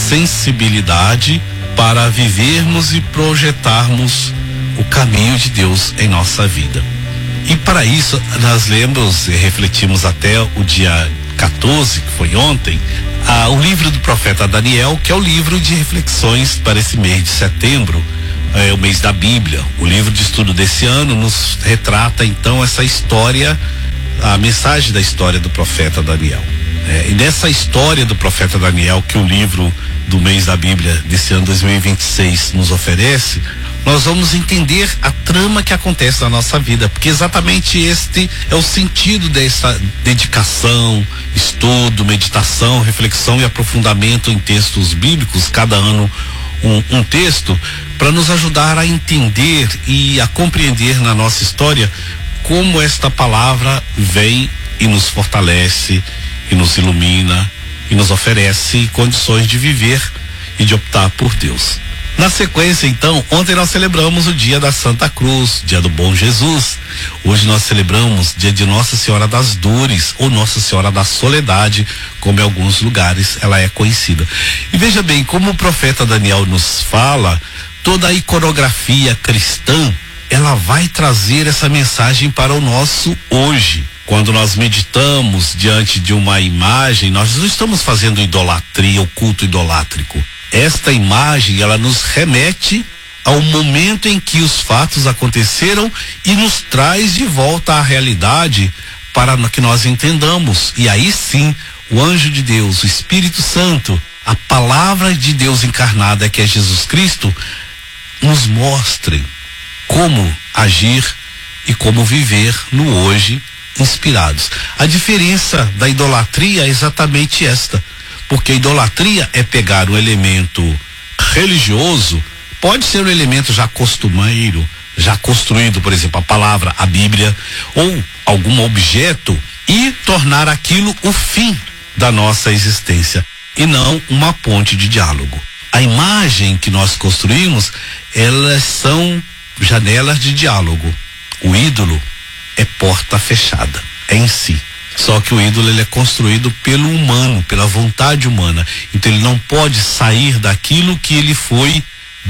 sensibilidade para vivermos e projetarmos o caminho de Deus em nossa vida. E para isso nós lemos e refletimos até o dia 14, que foi ontem, o livro do profeta Daniel, que é o livro de reflexões para esse mês de setembro, o mês da Bíblia. O livro de estudo desse ano nos retrata então essa história, a mensagem da história do profeta Daniel. E nessa história do profeta Daniel, que o livro do mês da Bíblia desse ano 2026 nos oferece, nós vamos entender a trama que acontece na nossa vida, porque exatamente este é o sentido dessa dedicação, estudo, meditação, reflexão e aprofundamento em textos bíblicos, cada ano um texto, para nos ajudar a entender e a compreender na nossa história como esta palavra vem e nos fortalece e nos ilumina e nos oferece condições de viver e de optar por Deus. Na sequência, então, ontem nós celebramos o dia da Santa Cruz, dia do Bom Jesus. Hoje nós celebramos dia de Nossa Senhora das Dores, ou Nossa Senhora da Soledade, como em alguns lugares ela é conhecida. E veja bem, como o profeta Daniel nos fala, toda a iconografia cristã, ela vai trazer essa mensagem para o nosso hoje. Quando nós meditamos diante de uma imagem, nós não estamos fazendo idolatria, o culto idolátrico. Esta imagem, ela nos remete ao momento em que os fatos aconteceram e nos traz de volta à realidade para que nós entendamos. E aí sim, o anjo de Deus, o Espírito Santo, a palavra de Deus encarnada, que é Jesus Cristo, nos mostrem como agir e como viver no hoje inspirados. A diferença da idolatria é exatamente esta. Porque a idolatria é pegar um elemento religioso, pode ser um elemento já costumeiro, já construído, por exemplo, a palavra, a Bíblia, ou algum objeto, e tornar aquilo o fim da nossa existência, e não uma ponte de diálogo. A imagem que nós construímos, elas são janelas de diálogo. O ídolo é porta fechada, é em si. Só que o ídolo, ele é construído pelo humano, pela vontade humana. Então ele não pode sair daquilo que ele foi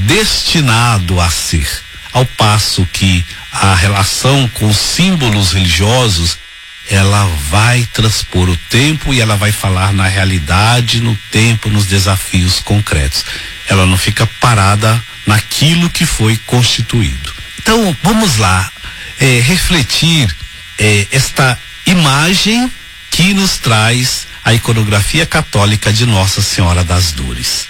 destinado a ser. Ao passo que a relação com os símbolos religiosos, ela vai transpor o tempo e ela vai falar na realidade, no tempo, nos desafios concretos. Ela não fica parada naquilo que foi constituído. Então vamos lá refletir esta imagem que nos traz a iconografia católica de Nossa Senhora das Dores.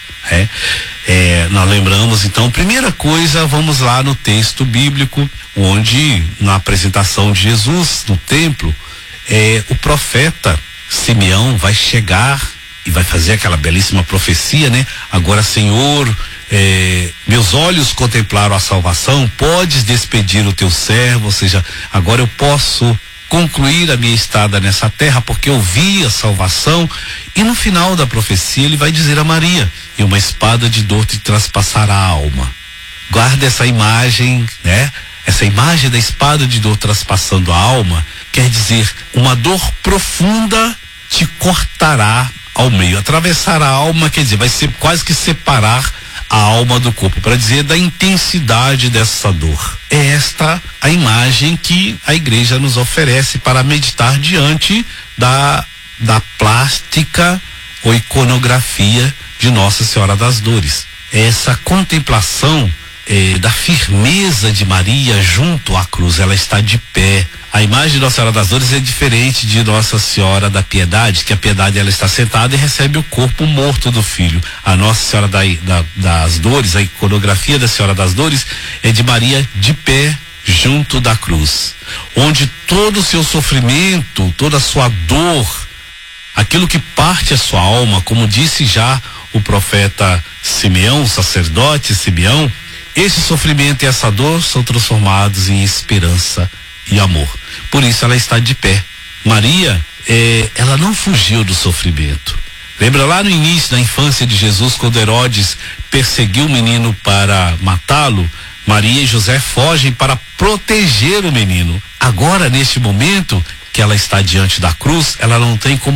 Nós lembramos então, primeira coisa, vamos lá no texto bíblico, onde na apresentação de Jesus no templo, o profeta Simeão vai chegar e vai fazer aquela belíssima profecia, né? Agora, Senhor, meus olhos contemplaram a salvação, podes despedir o teu servo, ou seja, agora eu posso concluir a minha estada nessa terra, porque eu vi a salvação. E no final da profecia ele vai dizer a Maria: e uma espada de dor te traspassará a alma. Guarda essa imagem, né? Essa imagem da espada de dor traspassando a alma quer dizer, uma dor profunda te cortará ao meio. Atravessar a alma quer dizer, vai ser quase que separar a alma do corpo, para dizer da intensidade dessa dor. É esta a imagem que a igreja nos oferece para meditar diante da plástica ou iconografia de Nossa Senhora das Dores. Essa contemplação da firmeza de Maria junto à cruz, ela está de pé. A imagem de Nossa Senhora das Dores é diferente de Nossa Senhora da Piedade, que a Piedade ela está sentada e recebe o corpo morto do filho. A Nossa Senhora das Dores, a iconografia da Senhora das Dores, é de Maria de pé junto da cruz, onde todo o seu sofrimento, toda a sua dor, aquilo que parte a sua alma, como disse já o profeta Simeão, o sacerdote Simeão, esse sofrimento e essa dor são transformados em esperança e amor. Por isso ela está de pé. Maria, ela não fugiu do sofrimento. Lembra lá no início da infância de Jesus, quando Herodes perseguiu o menino para matá-lo? Maria e José fogem para proteger o menino. Agora, neste momento que ela está diante da cruz, ela não tem como